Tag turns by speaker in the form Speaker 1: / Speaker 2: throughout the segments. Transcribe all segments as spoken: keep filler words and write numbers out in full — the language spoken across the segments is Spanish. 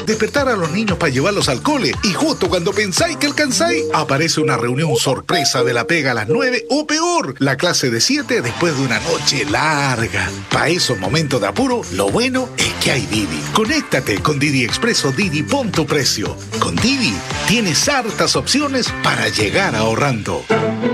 Speaker 1: despertar a los niños para llevarlos al cole y justo cuando pensáis que alcanzáis, aparece una reunión sorpresa de la pega a las nueve o peor, la clase de siete después de una noche larga. Para esos momentos de apuro, lo bueno es que hay Didi. Conéctate con Didi Expreso Didi, pon tu precio. Con Didi tienes hartas opciones para llegar ahorrando.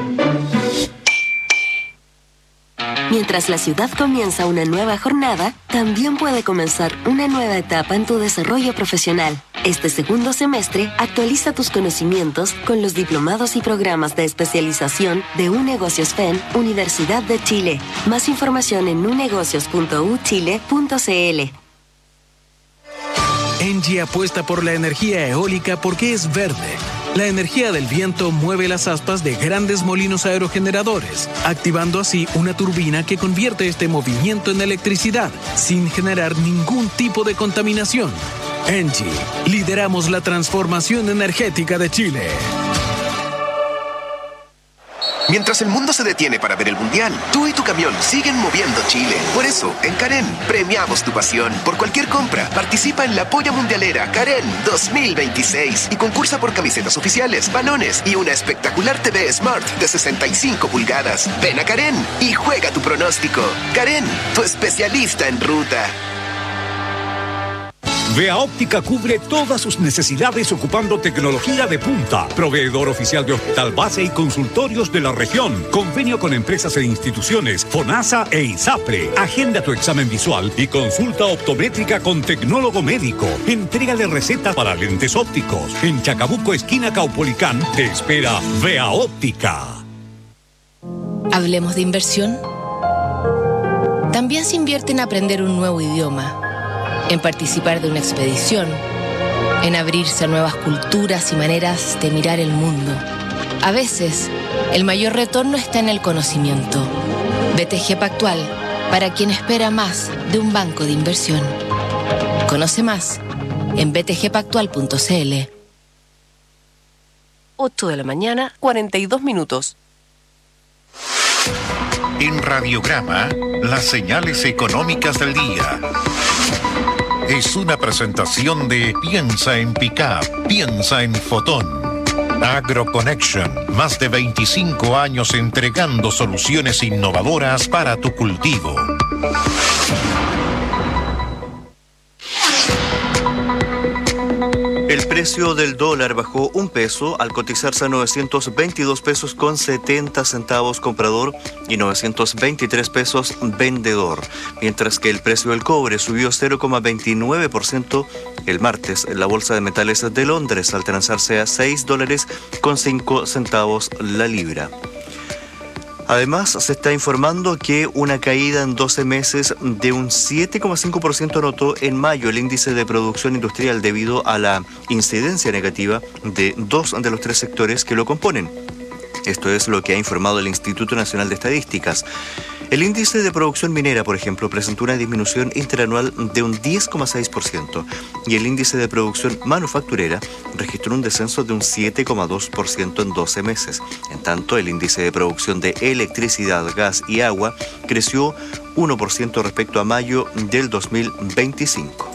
Speaker 2: Mientras la ciudad comienza una nueva jornada, también puede comenzar una nueva etapa en tu desarrollo profesional. Este segundo semestre, actualiza tus conocimientos con los diplomados y programas de especialización de UNegocios F E N, Universidad de Chile. Más información en unegocios punto u chile punto c l.
Speaker 3: Engie apuesta por la energía eólica porque es verde. La energía del viento mueve las aspas de grandes molinos aerogeneradores, activando así una turbina que convierte este movimiento en electricidad, sin generar ningún tipo de contaminación. Engie, lideramos la transformación energética de Chile.
Speaker 4: Mientras el mundo se detiene para ver el Mundial, tú y tu camión siguen moviendo Chile. Por eso, en Karen, premiamos tu pasión. Por cualquier compra, participa en la Polla Mundialera Karen dos mil veintiséis y concursa por camisetas oficiales, balones y una espectacular T V Smart de sesenta y cinco pulgadas. Ven a Karen y juega tu pronóstico. Karen, tu especialista en ruta.
Speaker 5: Vea Óptica cubre todas sus necesidades ocupando tecnología de punta. Proveedor oficial de hospital base y consultorios de la región. Convenio con empresas e instituciones, FONASA e ISAPRE. Agenda tu examen visual y consulta optométrica con tecnólogo médico. Entrega de recetas para lentes ópticos. En Chacabuco, esquina Caupolicán, te espera Vea Óptica.
Speaker 6: Hablemos de inversión. También se invierte en aprender un nuevo idioma, en participar de una expedición, en abrirse a nuevas culturas y maneras de mirar el mundo. A veces, el mayor retorno está en el conocimiento. B T G Pactual, para quien espera más de un banco de inversión. Conoce más en b t g pactual punto c l.
Speaker 7: ocho de la mañana, cuarenta y dos minutos.
Speaker 8: En Radiograma, las señales económicas del día. Es una presentación de Piensa en Pickup, piensa en Fotón. AgroConnection, más de veinticinco años entregando soluciones innovadoras para tu cultivo.
Speaker 9: El precio del dólar bajó un peso al cotizarse a novecientos veintidós pesos con setenta centavos comprador y novecientos veintitrés pesos vendedor, mientras que el precio del cobre subió cero coma veintinueve por ciento el martes en la Bolsa de Metales de Londres al transarse a seis dólares con cinco centavos la libra. Además, se está informando que una caída en doce meses de un siete coma cinco por ciento anotó en mayo el índice de producción industrial debido a la incidencia negativa de dos de los tres sectores que lo componen. Esto es lo que ha informado el Instituto Nacional de Estadísticas. El índice de producción minera, por ejemplo, presentó una disminución interanual de un diez coma seis por ciento y el índice de producción manufacturera registró un descenso de un siete coma dos por ciento en doce meses. En tanto, el índice de producción de electricidad, gas y agua creció uno por ciento respecto a mayo del dos mil veinticinco.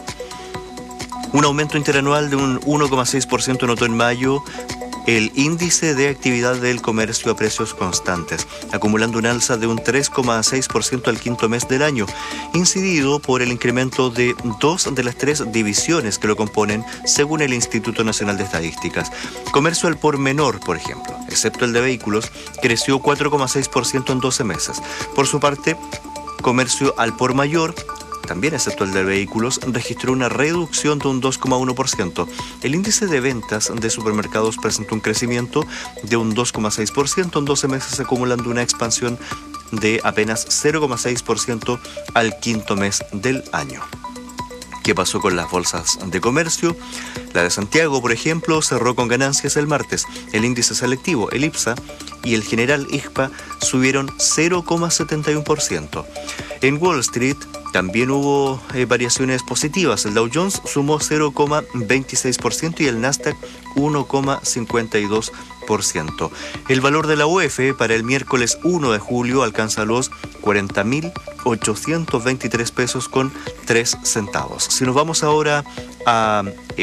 Speaker 9: Un aumento interanual de un uno coma seis por ciento notó en mayo el índice de actividad del comercio a precios constantes, acumulando un alza de un tres coma seis por ciento al quinto mes del año, incidido por el incremento de dos de las tres divisiones que lo componen, según el Instituto Nacional de Estadísticas. Comercio al por menor, por ejemplo, excepto el de vehículos, creció cuatro coma seis por ciento en doce meses. Por su parte, comercio al por mayor, también excepto el de vehículos, registró una reducción de un dos coma uno por ciento. El índice de ventas de supermercados presentó un crecimiento de un dos coma seis por ciento en doce meses, acumulando una expansión de apenas cero coma seis por ciento al quinto mes del año. ¿Qué pasó con las bolsas de comercio? La de Santiago, por ejemplo, cerró con ganancias el martes. El índice selectivo, el IPSA, y el general I G P A subieron cero coma setenta y uno por ciento. En Wall Street también hubo eh, variaciones positivas. El Dow Jones sumó cero coma veintiséis por ciento y el Nasdaq uno coma cincuenta y dos por ciento. El valor de la U E F para el miércoles uno de julio alcanza los cuarenta mil ochocientos veintitrés pesos con tres centavos. Si nos vamos ahora a